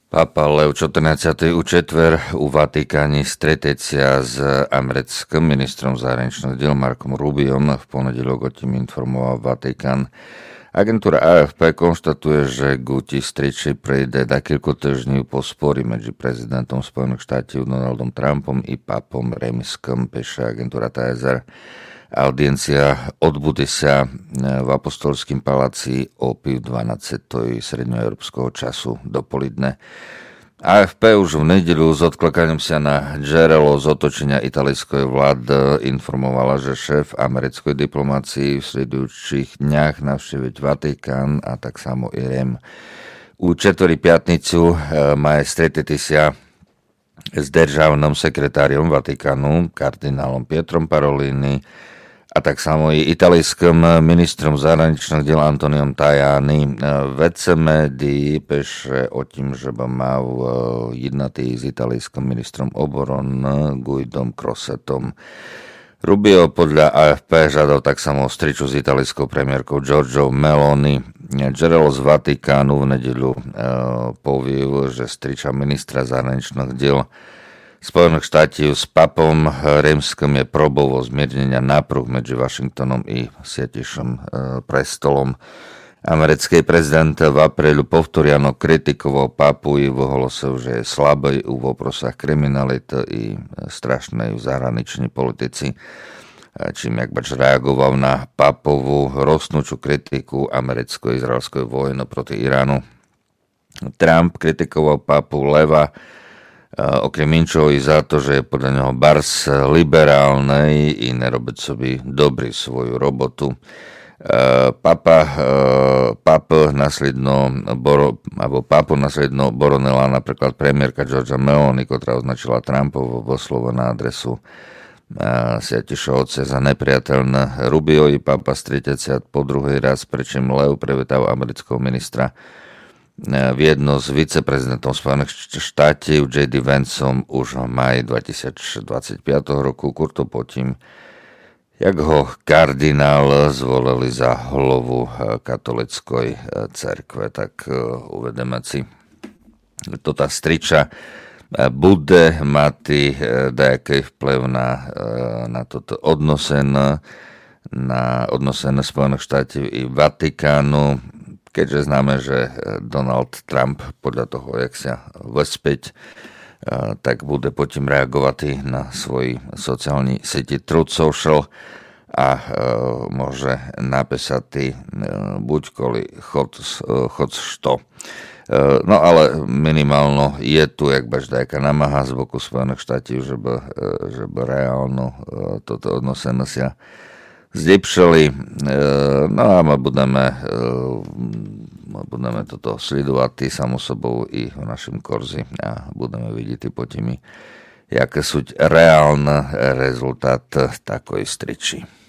Papa Lev XIV u četver u Vatikáne stretecia s americkým ministrom zahraničných diel Markom Rubiom. V ponedeľok o tým informoval Vatikán. Agentúra AFP konštatuje, že Guti striči prejde dakilko týždňov po spori medzi prezidentom Spojených štátov Donaldom Trumpom i papom Rímskym, píše agentúra TASR. Audiencia odbude sa v Apostolským paláci o 12. srednjoeurópskeho času dopoludne. AFP už v nedeľu s odklakaním sa na Gerelo z otočenia italijskej vlády informovala, že šéf americkej diplomácii v sledujúcich dňach navštíviť Vatikán a tak samo i Rím. U četvrti piatnicu má stretnúť sa s državným sekretáriom Vatikánu, kardinálom Pietrom Parolini, a tak samo i italijským ministrom zahraničných diel Antoniom Tajani. Vedce médií píše o tým, že by mal jednatý s italijským ministrom obrany Guidom Crossettom. Rubio podľa AFP žiadal tak samo striču s italijskou premiérkou Giorgiou Meloni. Gerelo z Vatikánu v nedeľu povil, že striča ministra zahraničných diel Spojených štátov s papom Rímskym je probou zmiernenia nápruh medzi Washingtonom i Svätejším prestolom. Americký prezident v aprílu povtoriano kritikoval papu i vyhlásil, že je slabý v oprosách kriminality i strašnej zahraničnej politici, čím jak bač reagoval na papovú rostnúcu kritiku americko-izraelskej vojny proti Iránu. Trump kritikoval papu Leva okrem inčoho i za to, že je podľa neho bars liberálnej i nerobiť sobi dobrý svoju robotu. Papu nasledno boronila napríklad premiérka Giorgia Meloni, ktorá označila Trumpovo slovo na adresu Svätejšieho otca za nepriateľné. Rubio i papa stretiacia po druhý raz, pričom Lev privítal amerického ministra v jedno s viceprezidentom Spojených štátov J.D. Vanceom už v máji 2025 roku, kurto potím, jak ho kardinál zvolili za hlavu katolíckej cerkve. Tak uvedeme si, tá striča bude mať nejaký vplyv na toto odnosené Spojených štátov i Vatikánu, keďže známe, že Donald Trump podľa toho, jak sa vespäť, tak bude potom reagovať na svoj sociálny sieti Truth Social a môže napísať buď kvôli chod što. No ale minimálno je tu jak baž nejaká namaha z boku Spojených štátov, že by reálno toto odnosené sa zlepšili. No a my budeme toto sledovať samo sobou i v našem kurzi a budeme vidieť po tými, jaké sú reálne rezultát takoj striči.